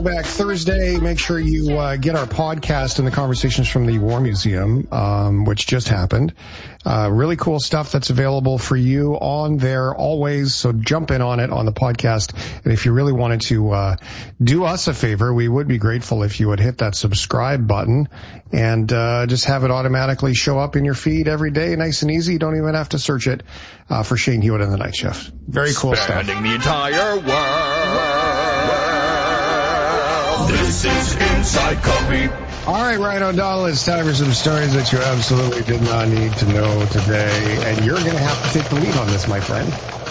Back Thursday. Make sure you get our podcast and the conversations from the War Museum, which just happened. Really cool stuff that's available for you on there always. So jump in on it on the podcast. And if you really wanted to do us a favor, we would be grateful if you would hit that subscribe button and just have it automatically show up in your feed every day, nice and easy. You don't even have to search it for Shane Hewitt and the Night Shift. Very cool stuff. Spanning the entire world. This is Inside Coffee. All right, Ryan O'Donnell, it's time for some stories that you absolutely did not need to know today. And you're going to have to take the lead on this, my friend.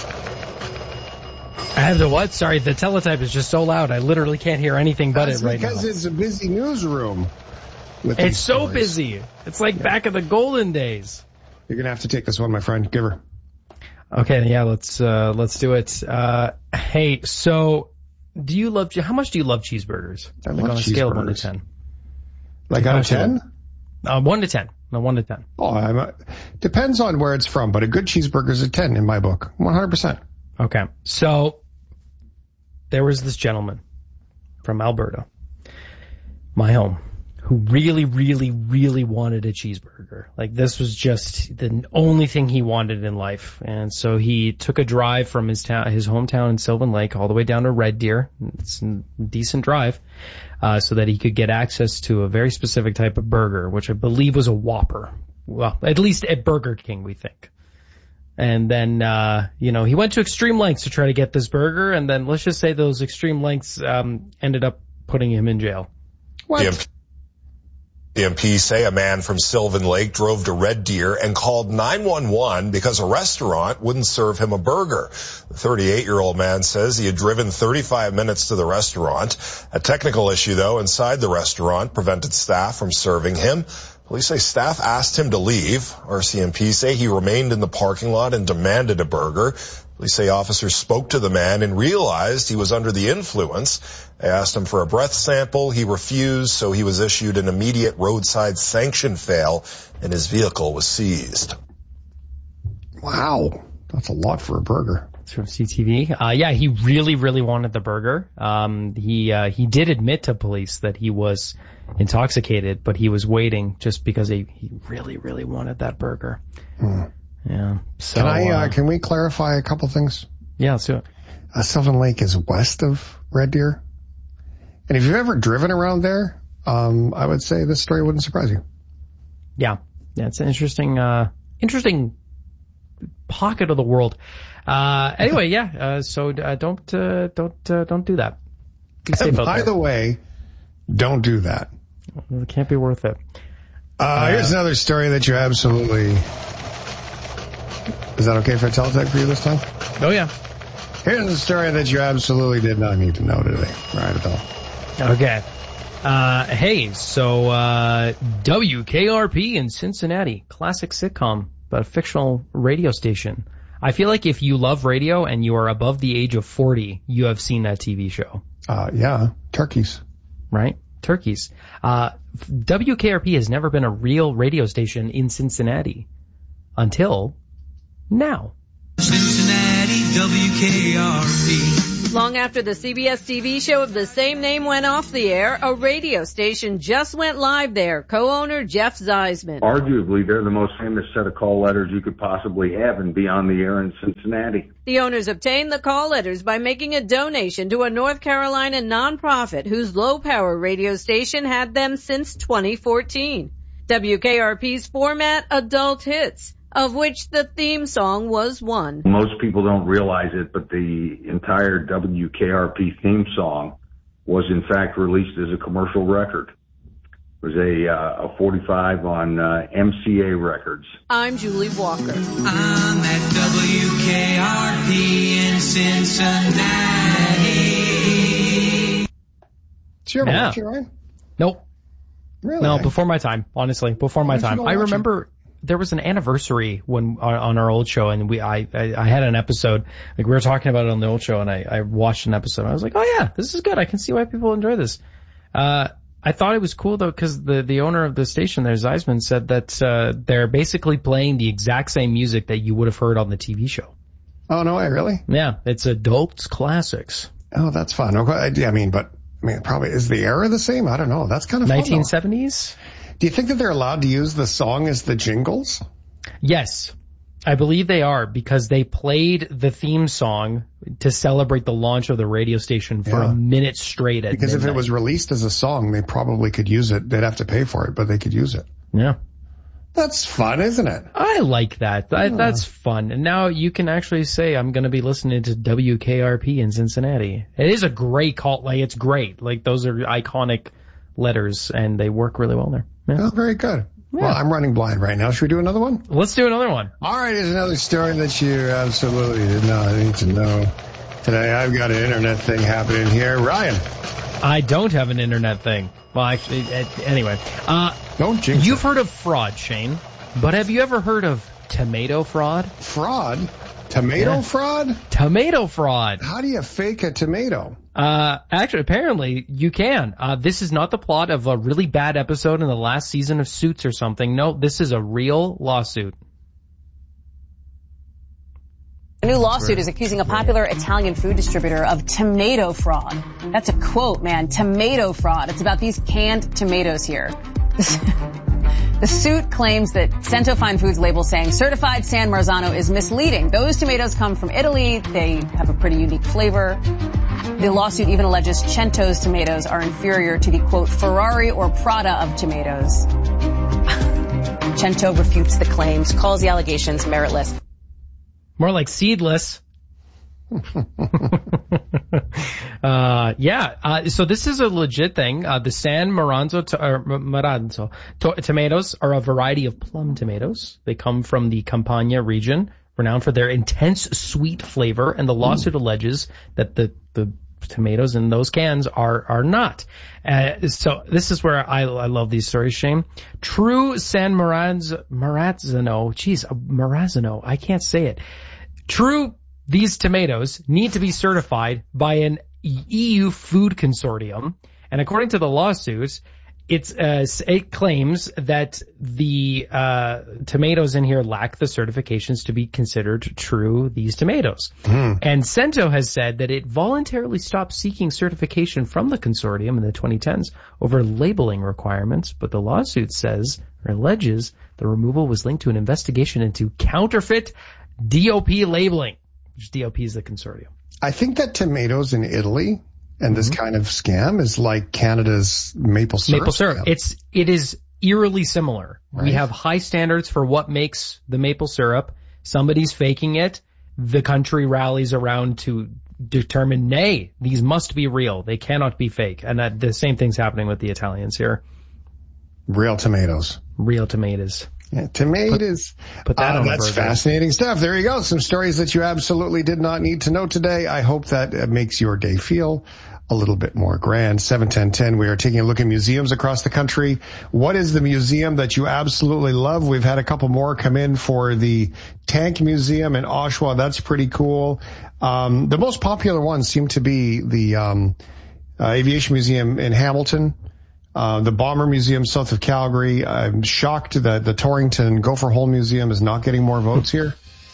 I have to what? Sorry, the teletype is just so loud. I literally can't hear anything but it right now. Because it's a busy newsroom. It's so busy. It's like back in the golden days. You're going to have to take this one, my friend. Give her. Okay, yeah, let's do it. Hey, so... how much do you love cheeseburgers? I like love on a scale of 1 to 10. Like out of 10? 1 to 10. No, 1 to 10. Oh, depends on where it's from, but a good cheeseburger is a 10 in my book. 100%. Okay. So, there was this gentleman from Alberta, my home, who really, really, really wanted a cheeseburger. Like, this was just the only thing he wanted in life. And so he took a drive from his hometown in Sylvan Lake all the way down to Red Deer. It's a decent drive, so that he could get access to a very specific type of burger, which I believe was a Whopper. Well, at least at Burger King, we think. And then, he went to extreme lengths to try to get this burger. And then let's just say those extreme lengths, ended up putting him in jail. What? The MP say a man from Sylvan Lake drove to Red Deer and called 911 because a restaurant wouldn't serve him a burger. The 38-year-old man says he had driven 35 minutes to the restaurant. A technical issue, though, inside the restaurant prevented staff from serving him. Police say staff asked him to leave. RCMP say he remained in the parking lot and demanded a burger. Police say officers spoke to the man and realized he was under the influence. They asked him for a breath sample. He refused, so he was issued an immediate roadside sanction fail, and his vehicle was seized. Wow. That's a lot for a burger. It's from CTV. Yeah, he really, really wanted the burger. He did admit to police that he was intoxicated, but he was waiting just because he really, really wanted that burger. Yeah. So, can we clarify a couple things? Yeah, let's do it. Sylvan Lake is west of Red Deer. And if you've ever driven around there, I would say this story wouldn't surprise you. Yeah. Yeah, it's an interesting pocket of the world. Anyway, yeah. So don't do that. Be safe out there. By the way, don't do that. It can't be worth it. Here's another story that you absolutely... Is that okay if I tell it for you this time? Oh, yeah. Here's a story that you absolutely did not need to know today. Right at all. Okay. Hey, so WKRP in Cincinnati, classic sitcom, but a fictional radio station. I feel like if you love radio and you are above the age of 40, you have seen that TV show. Yeah, turkeys. Right? Turkeys. WKRP has never been a real radio station in Cincinnati until now. Cincinnati, WKRP. Long after the CBS TV show of the same name went off the air, a radio station just went live there. Co-owner Jeff Zeisman. Arguably, they're the most famous set of call letters you could possibly have and be on the air in Cincinnati. The owners obtained the call letters by making a donation to a North Carolina nonprofit whose low-power radio station had them since 2014. WKRP's format, adult hits, of which the theme song was one. Most people don't realize it, but the entire WKRP theme song was in fact released as a commercial record. It was a 45 on MCA Records. I'm Julie Walker. I'm at WKRP in Cincinnati. Did you ever watch it, Ryan? Nope. Really? No, before my time, honestly. Before my time. I remember... There was an anniversary when on our old show, and I had an episode, like we were talking about it on the old show, and I watched an episode. I was like, oh yeah, this is good. I can see why people enjoy this. I thought it was cool though, because the owner of the station there, Zeisman, said that they're basically playing the exact same music that you would have heard on the TV show. Oh no way, really? Yeah, it's adult classics. Oh, that's fun. Okay, I mean, but I mean, probably, is the era the same? I don't know. That's kind of fun, 1970s? Do you think that they're allowed to use the song as the jingles? Yes. I believe they are, because they played the theme song to celebrate the launch of the radio station for a minute straight at Because midnight. if it was released as a song, they probably could use it. They'd have to pay for it, but they could use it. Yeah. That's fun, isn't it? I like that. That's fun. And now you can actually say, I'm going to be listening to WKRP in Cincinnati. It is a great call. Like, it's great. Like, those are iconic letters, and they work really well there. Yeah. Oh, very good. Yeah. Well, I'm running blind right now. Should we do another one? Let's do another one. All right, here's another story that you absolutely did not need to know. Today, I've got an internet thing happening here. Ryan. I don't have an internet thing. Well, actually, anyway. Don't jinx You've heard of fraud, Shane, but have you ever heard of tomato fraud? Fraud? Tomato fraud? Tomato fraud. How do you fake a tomato? Actually, apparently you can. This is not the plot of a really bad episode in the last season of Suits or something. No, this is a real lawsuit. A new lawsuit is accusing a popular Italian food distributor of tomato fraud. That's a quote, man. Tomato fraud. It's about these canned tomatoes here. The suit claims that Cento Fine Foods label saying certified San Marzano is misleading. Those tomatoes come from Italy. They have a pretty unique flavor. The lawsuit even alleges Cento's tomatoes are inferior to the, quote, Ferrari or Prada of tomatoes. Cento refutes the claims, calls the allegations meritless. More like seedless. So this is a legit thing. The San Maranzo tomatoes are a variety of plum tomatoes. They come from the Campania region, renowned for their intense sweet flavor, and the lawsuit alleges that the tomatoes in those cans are not. So this is where I love these stories, Shane. True San Maranzano, I can't say it. True, these tomatoes need to be certified by an EU food consortium, and according to the lawsuit, it claims that the tomatoes in here lack the certifications to be considered true these tomatoes. And Cento has said that it voluntarily stopped seeking certification from the consortium in the 2010s over labeling requirements, but the lawsuit says or alleges the removal was linked to an investigation into counterfeit DOP labeling, which DOP is the consortium. I think that tomatoes in Italy and this kind of scam is like Canada's maple syrup. Maple syrup. Scam. It is eerily similar. Right. We have high standards for what makes the maple syrup. Somebody's faking it. The country rallies around to determine, nay, these must be real. They cannot be fake. And the same thing's happening with the Italians here. Real tomatoes. Real tomatoes. Yeah, tomatoes. Put that on that's fascinating stuff. There you go. Some stories that you absolutely did not need to know today. I hope that makes your day feel a little bit more grand. 71010. We are taking a look at museums across the country. What is the museum that you absolutely love? We've had a couple more come in for the Tank Museum in Oshawa. That's pretty cool. The most popular ones seem to be the Aviation Museum in Hamilton. The Bomber Museum south of Calgary. I'm shocked that the Torrington Gopher Hole Museum is not getting more votes here.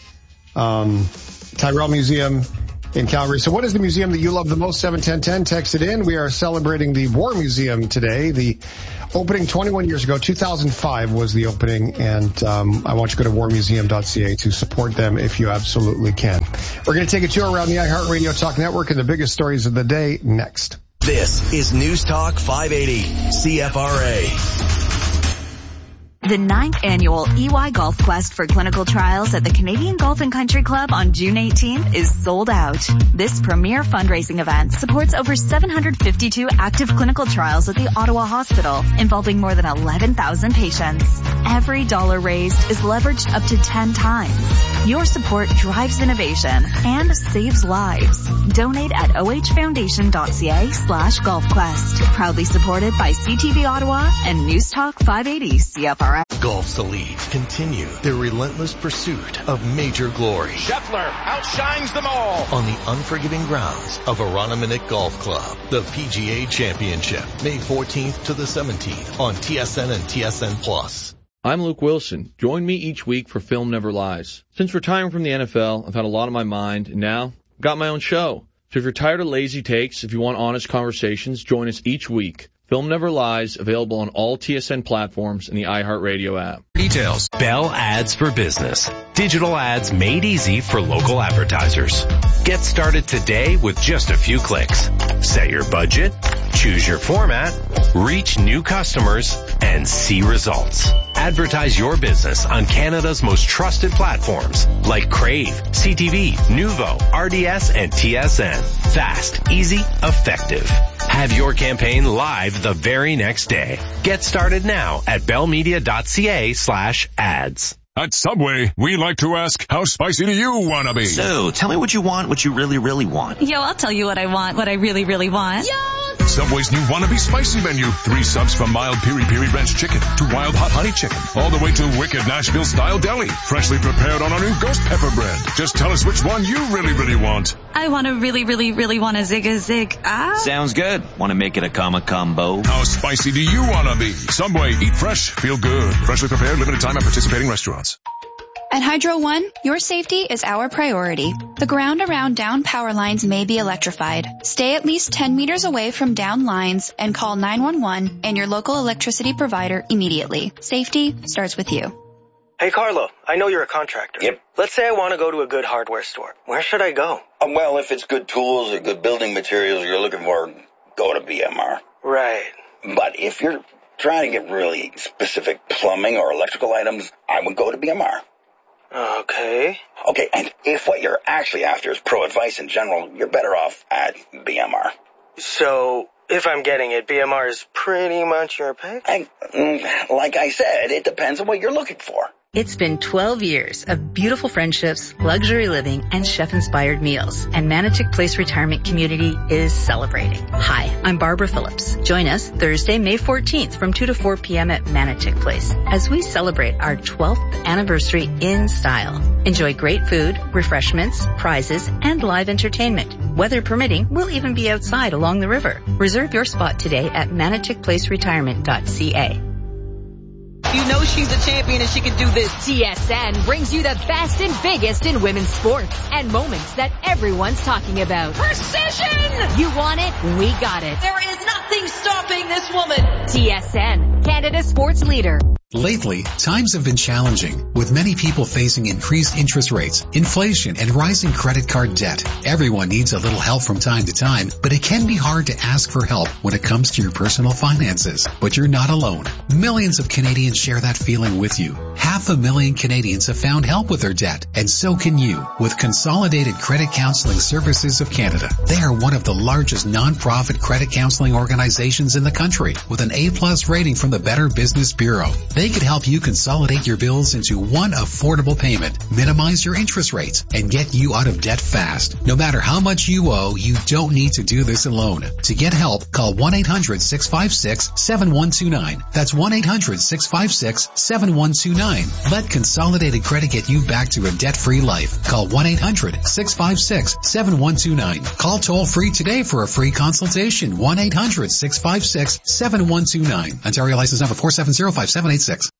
Tyrell Museum in Calgary. So what is the museum that you love the most? 71010, text it in. We are celebrating the War Museum today. The opening 21 years ago, 2005 was the opening, and I want you to go to warmuseum.ca to support them if you absolutely can. We're going to take a tour around the iHeartRadio Talk Network and the biggest stories of the day next. This is News Talk 580, CFRA. The 9th annual EY Golf Quest for clinical trials at the Canadian Golf and Country Club on June 18th is sold out. This premier fundraising event supports over 752 active clinical trials at the Ottawa Hospital, involving more than 11,000 patients. Every dollar raised is leveraged up to 10 times. Your support drives innovation and saves lives. Donate at ohfoundation.ca/golfquest. Proudly supported by CTV Ottawa and News Talk 580 CFRA. Golf's elite continue their relentless pursuit of major glory. Scheffler outshines them all on the unforgiving grounds of Aroniminick Golf Club. The PGA Championship, May 14th to the 17th on TSN and TSN Plus. I'm Luke Wilson. Join me each week for Film Never Lies. Since retiring from the NFL, I've had a lot on my mind, and now I've got my own show. So if you're tired of lazy takes, if you want honest conversations, join us each week. Film Never Lies, available on all TSN platforms and the iHeartRadio app. Details. Bell Ads for Business. Digital ads made easy for local advertisers. Get started today with just a few clicks. Set your budget, choose your format, reach new customers, and see results. Advertise your business on Canada's most trusted platforms like Crave, CTV, Nuvo, RDS, and TSN. Fast, easy, effective. Have your campaign live the very next day. Get started now at bellmedia.ca/ads. At Subway, we like to ask, how spicy do you want to be? So, tell me what you want, what you really, really want. Yo, I'll tell you what I want, what I really, really want. Yo! Subway's new Wannabe Spicy menu. 3 subs from mild piri-piri ranch chicken to wild hot honey chicken, all the way to wicked Nashville-style deli, freshly prepared on our new ghost pepper bread. Just tell us which one you really, really want. I want to really, really, really want a zig. Sounds good. Want to make it a combo? How spicy do you want to be? Subway, eat fresh, feel good. Freshly prepared, limited time at participating restaurants. At Hydro One, your safety is our priority. The ground around down power lines may be electrified. Stay at least 10 meters away from down lines and call 911 and your local electricity provider immediately. Safety starts with you. Hey, Carlo, I know you're a contractor. Yep. Let's say I want to go to a good hardware store. Where should I go? Well, if it's good tools or good building materials you're looking for, go to BMR. Right. But if you're trying to get really specific plumbing or electrical items, I would go to BMR. Okay, and if what you're actually after is pro advice in general, you're better off at BMR. So, if I'm getting it, BMR is pretty much your pick? Like I said, it depends on what you're looking for. It's been 12 years of beautiful friendships, luxury living, and chef-inspired meals, and Manitic Place Retirement Community is celebrating. Hi, I'm Barbara Phillips. Join us Thursday, May 14th from 2 to 4 p.m. at Manitic Place as we celebrate our 12th anniversary in style. Enjoy great food, refreshments, prizes, and live entertainment. Weather permitting, we'll even be outside along the river. Reserve your spot today at maniticplaceretirement.ca. You know she's a champion and she can do this. TSN brings you the best and biggest in women's sports and moments that everyone's talking about. Precision! You want it? We got it. There is nothing stopping this woman. TSN, Canada's sports leader. Lately, times have been challenging, with many people facing increased interest rates, inflation, and rising credit card debt. Everyone needs a little help from time to time, but it can be hard to ask for help when it comes to your personal finances. But you're not alone. Millions of Canadians share that feeling with you. 500,000 Canadians have found help with their debt, and so can you, with Consolidated Credit Counseling Services of Canada. They are one of the largest non-profit credit counseling organizations in the country, with an A+ rating from the Better Business Bureau. They could help you consolidate your bills into one affordable payment, minimize your interest rates, and get you out of debt fast. No matter how much you owe, you don't need to do this alone. To get help, call 1-800-656-7129. That's 1-800-656-7129. Let Consolidated Credit get you back to a debt-free life. Call 1-800-656-7129. Call toll-free today for a free consultation. 1-800-656-7129. Ontario license number 4705786.